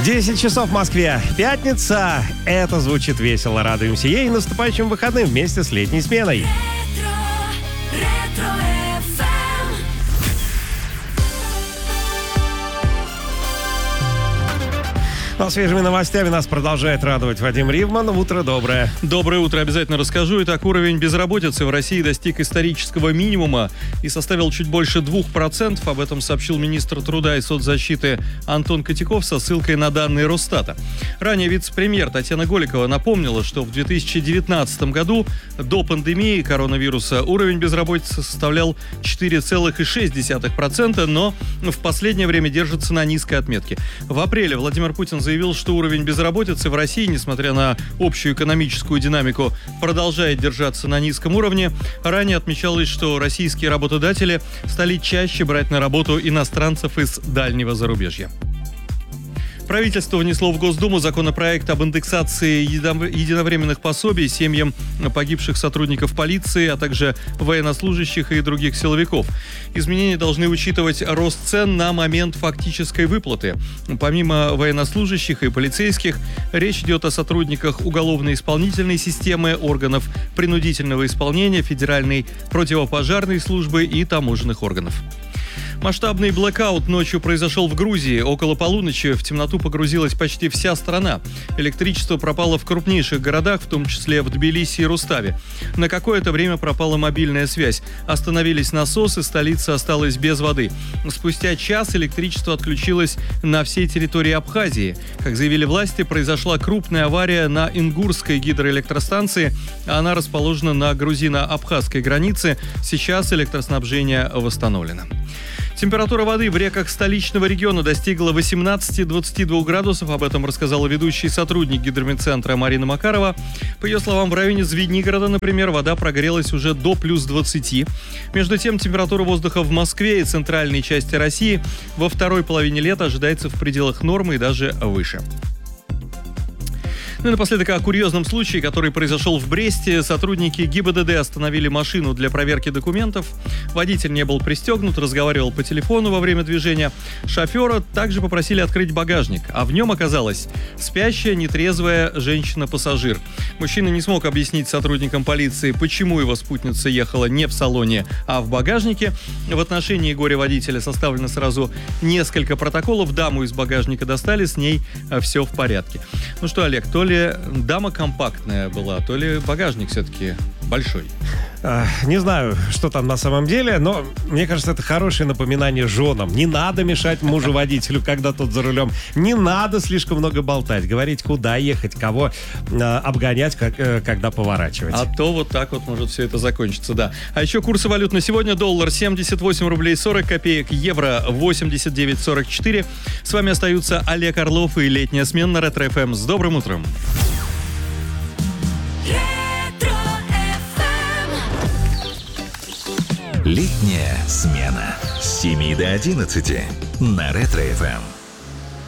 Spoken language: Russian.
10 часов в Москве. Пятница. Это звучит весело. Радуемся ей наступающим выходным вместе с летней сменой. А свежими новостями нас продолжает радовать Вадим Ривман. Утро доброе. Доброе утро. Обязательно расскажу. Итак, уровень безработицы в России достиг исторического минимума и составил чуть больше 2%. Об этом сообщил министр труда и соцзащиты Антон Котяков со ссылкой на данные Росстата. Ранее вице-премьер Татьяна Голикова напомнила, что в 2019 году до пандемии коронавируса уровень безработицы составлял 4,6%, но в последнее время держится на низкой отметке. В апреле Владимир Путин заявил, что уровень безработицы в России, несмотря на общую экономическую динамику, продолжает держаться на низком уровне. Ранее отмечалось, что российские работодатели стали чаще брать на работу иностранцев из дальнего зарубежья. Правительство внесло в Госдуму законопроект об индексации единовременных пособий семьям погибших сотрудников полиции, а также военнослужащих и других силовиков. Изменения должны учитывать рост цен на момент фактической выплаты. Помимо военнослужащих и полицейских, речь идет о сотрудниках уголовно-исполнительной системы, органов принудительного исполнения, Федеральной противопожарной службы и таможенных органов. Масштабный блэкаут ночью произошел в Грузии. Около полуночи в темноту погрузилась почти вся страна. Электричество пропало в крупнейших городах, в том числе в Тбилиси и Руставе. На какое-то время пропала мобильная связь. Остановились насосы, столица осталась без воды. Спустя час электричество отключилось на всей территории Абхазии. Как заявили власти, произошла крупная авария на Ингурской гидроэлектростанции. Она расположена на грузино-абхазской границе. Сейчас электроснабжение восстановлено. Температура воды в реках столичного региона достигла 18-22 градусов. Об этом рассказала ведущий сотрудник гидрометцентра Марина Макарова. По ее словам, в районе Звенигорода, например, вода прогрелась уже до плюс 20. Между тем, температура воздуха в Москве и центральной части России во второй половине лета ожидается в пределах нормы и даже выше. Ну и напоследок о курьезном случае, который произошел в Бресте. Сотрудники ГИБДД остановили машину для проверки документов. Водитель не был пристегнут, разговаривал по телефону во время движения. Шофера также попросили открыть багажник, а в нем оказалась спящая, нетрезвая женщина-пассажир. Мужчина не смог объяснить сотрудникам полиции, почему его спутница ехала не в салоне, а в багажнике. В отношении горе-водителя составлено сразу несколько протоколов. Даму из багажника достали, с ней все в порядке. Ну что, Олег, то ли дама компактная была, то ли багажник все-таки большой. Не знаю, что там на самом деле, но мне кажется, это хорошее напоминание женам. Не надо мешать мужу-водителю, когда тот за рулем. Не надо слишком много болтать, говорить, куда ехать, кого обгонять, когда поворачивать. А то вот так вот может все это закончиться, да. А еще курсы валют на сегодня. Доллар 78 рублей 40 копеек, евро 89,44. С вами остаются Олег Орлов и летняя смена на Ретро-ФМ. С добрым утром. Летняя смена с 7 до 11 на Ретро-ФМ.